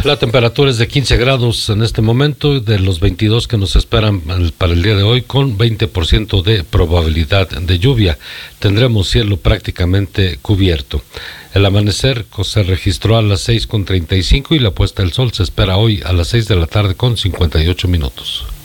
La temperatura es de 15 grados en este momento, de los 22 que nos esperan para el día de hoy, con 20% de probabilidad de lluvia. Tendremos cielo prácticamente cubierto. El amanecer se registró a las 6:35 y la puesta del sol se espera hoy a las 6 de la tarde con 58 minutos.